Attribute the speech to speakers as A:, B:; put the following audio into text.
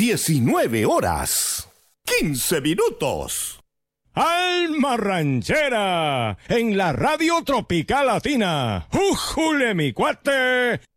A: 19:15.
B: Alma Ranchera, en la Radio Tropical Latina. ¡Újule, mi cuate!